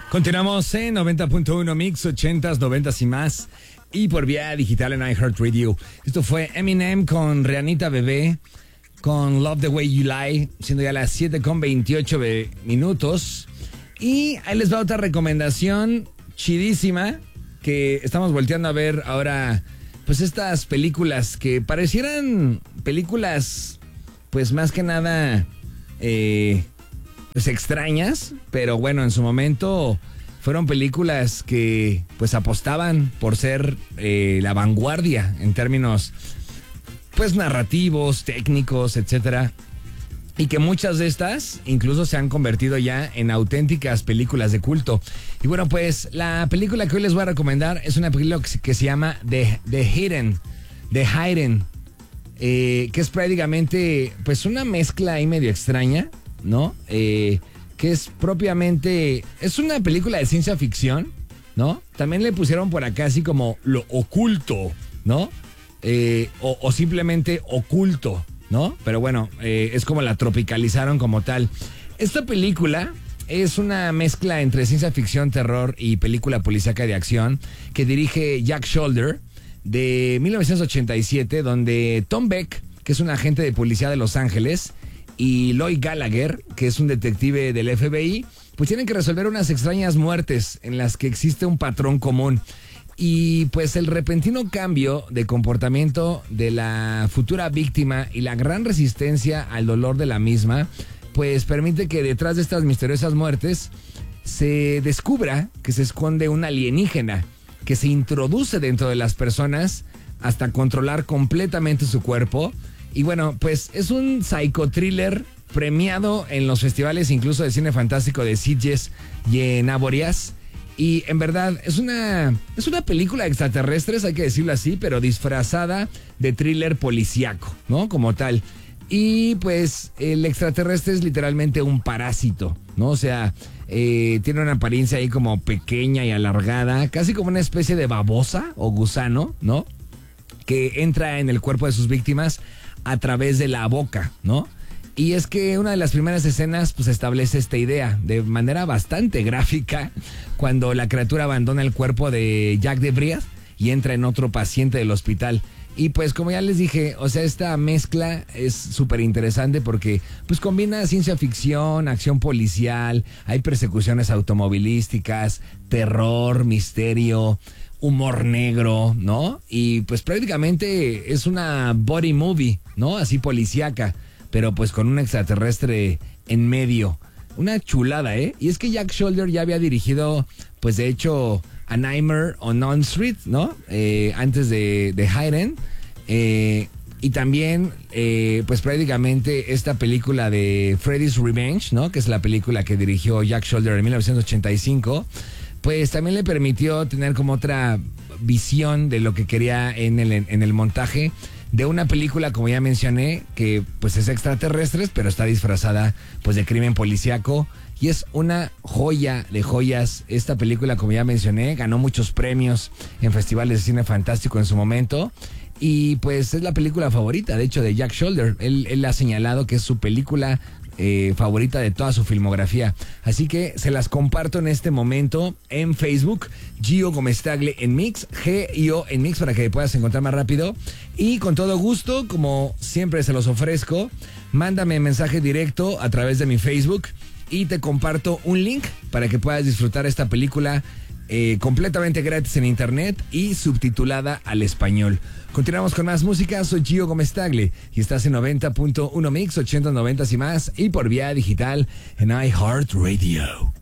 Continuamos en 90.1 Mix, 80s, 90s y más. Y por vía digital en iHeartRadio. Esto fue Eminem con Rihanna Bebé, con Love the Way You Lie, siendo ya las 7:28 minutos. Y ahí les va otra recomendación chidísima que estamos volteando a ver ahora. Pues estas películas que parecieran películas, pues más que nada, pues extrañas, pero bueno, en su momento fueron películas que pues apostaban por ser la vanguardia en términos pues narrativos, técnicos, etcétera. Y que muchas de estas incluso se han convertido ya en auténticas películas de culto. Y bueno, pues la película que hoy les voy a recomendar es una película que se llama The Hidden, que es prácticamente pues una mezcla ahí medio extraña, ¿no? Que es propiamente, es una película de ciencia ficción, ¿no? También le pusieron por acá así como lo oculto, ¿no? O simplemente oculto, ¿no? Pero bueno, es como la tropicalizaron como tal. Esta película es una mezcla entre ciencia ficción, terror y película policíaca de acción que dirige Jack Sholder de 1987, donde Tom Beck, que es un agente de policía de Los Ángeles, y Lloyd Gallagher, que es un detective del FBI, pues tienen que resolver unas extrañas muertes en las que existe un patrón común. Y pues el repentino cambio de comportamiento de la futura víctima y la gran resistencia al dolor de la misma, pues permite que detrás de estas misteriosas muertes se descubra que se esconde un alienígena que se introduce dentro de las personas hasta controlar completamente su cuerpo. Y bueno, pues es un psicotriller premiado en los festivales incluso de cine fantástico de Sitges y en Avoriaz. Y en verdad es una película de extraterrestres, hay que decirlo así, pero disfrazada de thriller policíaco, ¿no? Como tal. Y pues el extraterrestre es literalmente un parásito, ¿no? O sea, tiene una apariencia ahí como pequeña y alargada, casi como una especie de babosa o gusano, ¿no? Que entra en el cuerpo de sus víctimas a través de la boca, ¿no? Y es que una de las primeras escenas pues establece esta idea de manera bastante gráfica cuando la criatura abandona el cuerpo de Jack Debriaz y entra en otro paciente del hospital. Y pues como ya les dije, o sea, esta mezcla es súper interesante porque pues combina ciencia ficción, acción policial, hay persecuciones automovilísticas, terror, misterio, humor negro, ¿no? Y pues prácticamente es una body movie, ¿no? Así policíaca, pero pues con un extraterrestre en medio. Una chulada, ¿eh? Y es que Jack Sholder ya había dirigido, pues de hecho, A Nightmare on Elm Street, ¿no? Antes de Hidden. Y también, pues prácticamente esta película de Freddy's Revenge, ¿no? Que es la película que dirigió Jack Sholder en 1985. Pues también le permitió tener como otra visión de lo que quería en el montaje de una película, como ya mencioné, que pues es extraterrestres, pero está disfrazada pues de crimen policíaco. Y es una joya de joyas. Esta película, como ya mencioné, ganó muchos premios en festivales de cine fantástico en su momento. Y pues es la película favorita, de hecho, de Jack Sholder. Él ha señalado que es su película favorita de toda su filmografía. Así que se las comparto en este momento en Facebook, Gio Gomestagle en Mix, G-I-O en Mix, para que puedas encontrar más rápido. Y con todo gusto, como siempre se los ofrezco, mándame mensaje directo a través de mi Facebook y te comparto un link para que puedas disfrutar esta película completamente gratis en internet y subtitulada al español. Continuamos con más música, soy Gio Gomestagle y estás en 90.1 Mix, 80, 90 y más, y por vía digital en iHeartRadio.